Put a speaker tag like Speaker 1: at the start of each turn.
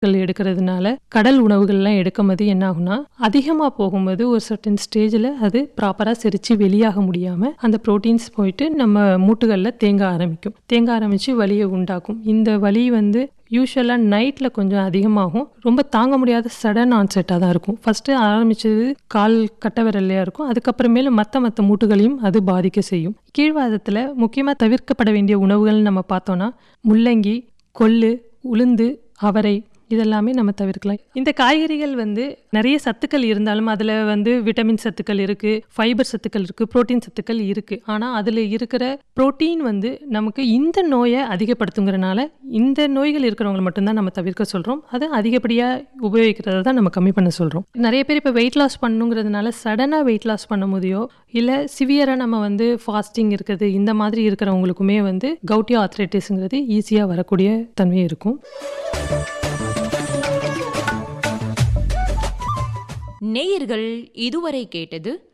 Speaker 1: எடுக்கிறதுனால கடல் உணவுகள்லாம் எடுக்கும்போது என்ன ஆகும்னா அதிகமாக போகும்போது ஒரு சர்டன் ஸ்டேஜில் அது ப்ராப்பராக செரித்து வெளியாக முடியாமல் அந்த ப்ரோட்டீன்ஸ் போயிட்டு நம்ம மூட்டுகளில் தேங்க ஆரம்பித்து வலியை உண்டாக்கும். இந்த வலி யூஸ்வலாக நைட்டில் கொஞ்சம் அதிகமாகும். ரொம்ப தாங்க முடியாத சடன் ஆன்செட்டாக தான் இருக்கும். ஃபஸ்ட்டு ஆரம்பித்தது கால் கட்டை விரல்லையாக இருக்கும். அதுக்கப்புறமேல மற்ற மூட்டுகளையும் அது பாதிக்க செய்யும். கீழ்வாதத்தில் முக்கியமாக தவிர்க்கப்பட வேண்டிய உணவுகள்னு நம்ம பார்த்தோன்னா முள்ளங்கி, கொள்ளு, உளுந்து, அவரை இதெல்லாமே நம்ம தவிர்க்கலாம். இந்த காய்கறிகள் நிறைய சத்துக்கள் இருந்தாலும் அதில் விட்டமின் சத்துக்கள் இருக்குது, ஃபைபர் சத்துக்கள் இருக்குது, புரோட்டீன் சத்துக்கள் இருக்குது. ஆனால் அதில் இருக்கிற புரோட்டீன் நமக்கு இந்த நோயை அதிகப்படுத்துங்கிறனால இந்த நோய்கள் இருக்கிறவங்களை மட்டும்தான் நம்ம தவிர்க்க சொல்கிறோம். அதை அதிகப்படியாக உபயோகிக்கிறத தான் நம்ம கம்மி பண்ண சொல்கிறோம். நிறைய பேர் இப்போ வெயிட் லாஸ் பண்ணுங்கிறதுனால சடனாக வெயிட் லாஸ் பண்ண முடியும், இல்லை சிவியராக நம்ம ஃபாஸ்டிங் இருக்குது, இந்த மாதிரி இருக்கிறவங்களுக்குமே கவுட்டி ஆர்த்ரைட்டிஸ்ங்கிறது ஈஸியாக வரக்கூடிய தன்மை இருக்கும்.
Speaker 2: நேயர்கள் இதுவரை கேட்டது